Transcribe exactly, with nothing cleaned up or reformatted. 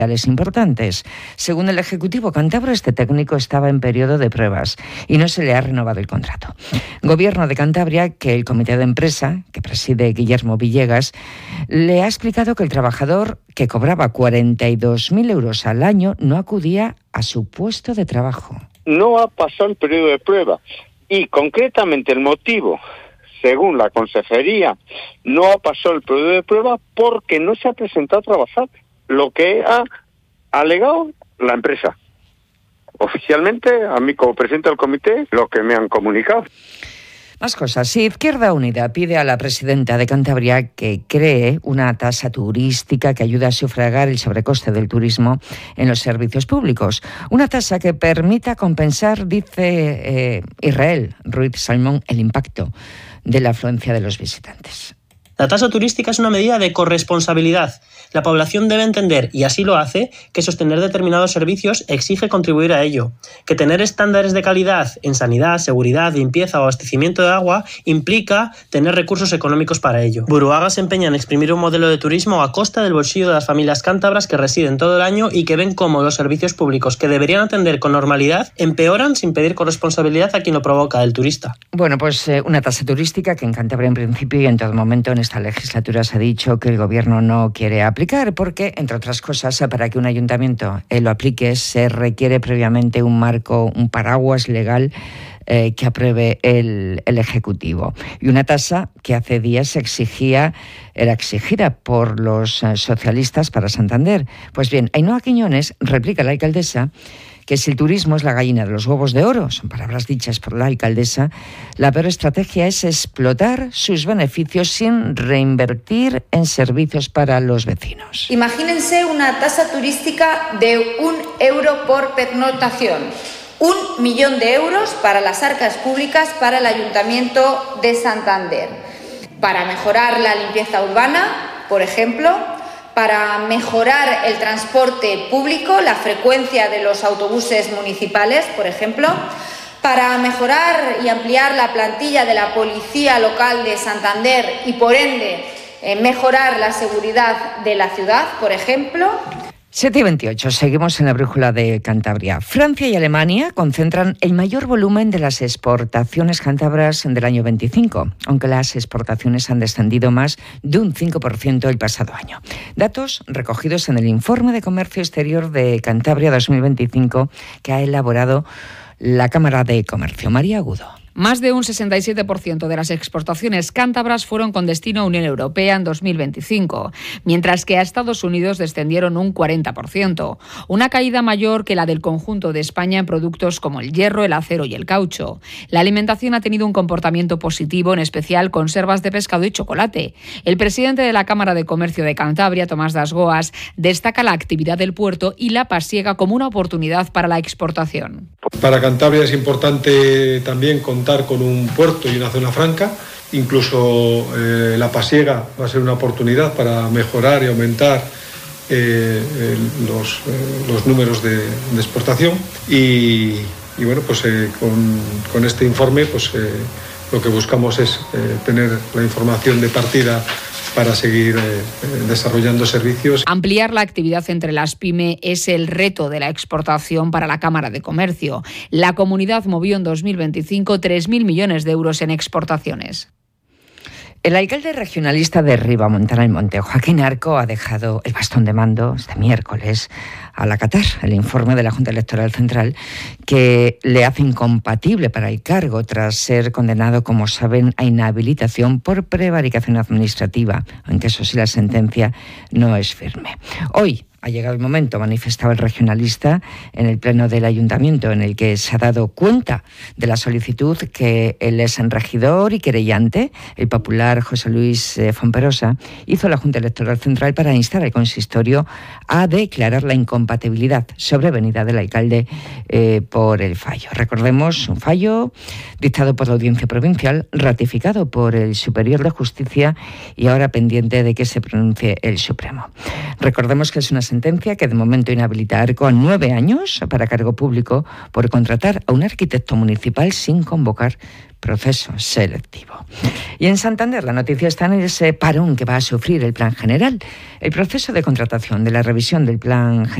importantes. Según el Ejecutivo cántabro, este técnico estaba en periodo de pruebas y no se le ha renovado el contrato. Gobierno de Cantabria, que el comité de empresa, que preside Guillermo Villegas, le ha explicado que el trabajador, que cobraba cuarenta y dos mil euros al año, no acudía a su puesto de trabajo. No ha pasado el periodo de prueba y concretamente el motivo, según la consejería, no ha pasado el periodo de prueba porque no se ha presentado a trabajar, lo que ha alegado la empresa. Oficialmente, a mí como presidente del comité, lo que me han comunicado. Más cosas. Sí, Izquierda Unida pide a la presidenta de Cantabria que cree una tasa turística que ayude a sufragar el sobrecoste del turismo en los servicios públicos. Una tasa que permita compensar, dice eh, Israel Ruiz Salmón, el impacto de la afluencia de los visitantes. La tasa turística es una medida de corresponsabilidad. La población debe entender, y así lo hace, que sostener determinados servicios exige contribuir a ello, que tener estándares de calidad en sanidad, seguridad, limpieza o abastecimiento de agua implica tener recursos económicos para ello. Buruaga se empeña en exprimir un modelo de turismo a costa del bolsillo de las familias cántabras que residen todo el año y que ven cómo los servicios públicos que deberían atender con normalidad empeoran sin pedir corresponsabilidad a quien lo provoca, el turista. Bueno, pues eh, una tasa turística que en Cantabria en principio y en todo momento en esta legislatura se ha dicho que el gobierno no quiere aplicar porque, entre otras cosas, para que un ayuntamiento eh, lo aplique se requiere previamente un marco, un paraguas legal eh, que apruebe el, el Ejecutivo. Y una tasa que hace días se exigía, era exigida por los eh, socialistas para Santander. Pues bien, Ainhoa Quiñones replica a la alcaldesa que si el turismo es la gallina de los huevos de oro, son palabras dichas por la alcaldesa, la peor estrategia es explotar sus beneficios sin reinvertir en servicios para los vecinos. Imagínense una tasa turística de un euro por pernoctación. Un millón de euros para las arcas públicas para el Ayuntamiento de Santander. Para mejorar la limpieza urbana, por ejemplo, para mejorar el transporte público, la frecuencia de los autobuses municipales, por ejemplo, para mejorar y ampliar la plantilla de la Policía Local de Santander y, por ende, eh, mejorar la seguridad de la ciudad, por ejemplo. siete y veintiocho, seguimos en la brújula de Cantabria. Francia y Alemania concentran el mayor volumen de las exportaciones cántabras del año veinticinco, aunque las exportaciones han descendido más de un cinco por ciento el pasado año. Datos recogidos en el Informe de Comercio Exterior de Cantabria dos mil veinticinco que ha elaborado la Cámara de Comercio. María Agudo. Más de un sesenta y siete por ciento de las exportaciones cántabras fueron con destino a Unión Europea en dos mil veinticinco, mientras que a Estados Unidos descendieron un cuarenta por ciento, una caída mayor que la del conjunto de España en productos como el hierro, el acero y el caucho. La alimentación ha tenido un comportamiento positivo, en especial conservas de pescado y chocolate. El presidente de la Cámara de Comercio de Cantabria, Tomás Dasgoas, destaca la actividad del puerto y la pasiega como una oportunidad para la exportación. Para Cantabria es importante también con contar con un puerto y una zona franca, incluso eh, la pasiega va a ser una oportunidad para mejorar y aumentar eh, el, los, eh, los números de, de exportación y, y bueno, pues eh, con, con este informe pues eh, lo que buscamos es eh, tener la información de partida para seguir eh, desarrollando servicios. Ampliar la actividad entre las pyme es el reto de la exportación para la Cámara de Comercio. La comunidad movió en dos mil veinticinco tres mil millones de euros en exportaciones. El alcalde regionalista de Ribamontana y Monte, Joaquín Arco, ha dejado el bastón de mando este miércoles al acatar el informe de la Junta Electoral Central que le hace incompatible para el cargo tras ser condenado, como saben, a inhabilitación por prevaricación administrativa, aunque eso sí la sentencia no es firme. Hoy ha llegado el momento, manifestaba el regionalista en el pleno del ayuntamiento, en el que se ha dado cuenta de la solicitud que el exregidor y querellante, el popular José Luis eh, Fonperosa, hizo a la Junta Electoral Central para instar al consistorio a declarar la incompatibilidad sobrevenida del alcalde eh, por el fallo. Recordemos, un fallo dictado por la Audiencia Provincial, ratificado por el Superior de Justicia y ahora pendiente de que se pronuncie el Supremo. Recordemos que es una sentencia que de momento inhabilita a Arco a nueve años para cargo público por contratar a un arquitecto municipal sin convocar proceso selectivo. Y en Santander la noticia está en ese parón que va a sufrir el Plan General. El proceso de contratación de la revisión del Plan General